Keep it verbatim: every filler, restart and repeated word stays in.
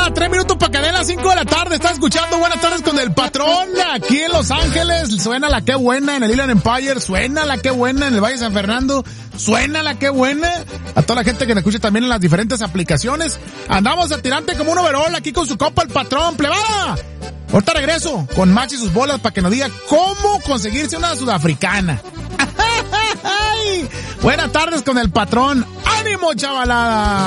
Falta tres minutos para que den las cinco de la tarde. Está escuchando Buenas Tardes con el Patrón aquí en Los Ángeles. Suena la que buena en el Inland Empire. Suena la que buena en el Valle de San Fernando. Suena la que buena a toda la gente que me escucha también en las diferentes aplicaciones. Andamos a tirante como un overall aquí con su copa el Patrón. ¡Plebada! Ahorita regreso con Max y sus bolas para que nos diga cómo conseguirse una sudafricana. Buenas tardes con el Patrón. ¡Ánimo, chavalada!